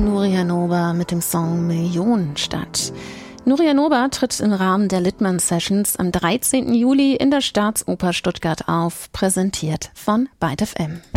Nuria Nober mit dem Song Millionenstadt. Nuria Nober tritt im Rahmen der Littmann Sessions am 13. Juli in der Staatsoper Stuttgart auf, präsentiert von Byte FM.